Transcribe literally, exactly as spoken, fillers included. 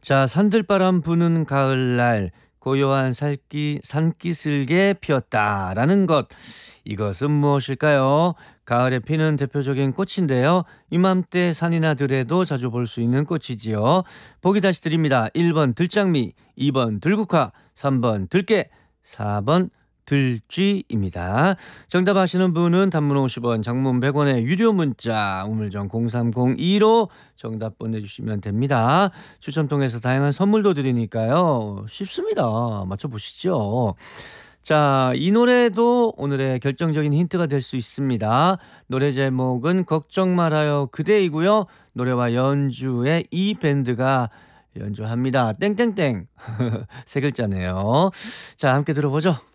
자, 산들바람 부는 가을날 고요한 살기, 산기슭에 피었다라는 것. 이것은 무엇일까요? 가을에 피는 대표적인 꽃인데요. 이맘때 산이나 들에도 자주 볼 수 있는 꽃이지요. 보기 다시 드립니다. 일 번 들장미, 이 번 들국화, 삼 번 들깨, 사 번 들쥐입니다. 정답 아시는 분은 단문 오십 원, 장문 백 원의 유료 문자 우물정 공삼공이로 정답 보내주시면 됩니다. 추첨 통해서 다양한 선물도 드리니까요. 쉽습니다. 맞춰보시죠. 자, 이 노래도 오늘의 결정적인 힌트가 될 수 있습니다. 노래 제목은 걱정 말아요 그대이고요. 노래와 연주의 이 밴드가 연주합니다. 땡땡땡 세 글자네요. 자, 함께 들어보죠.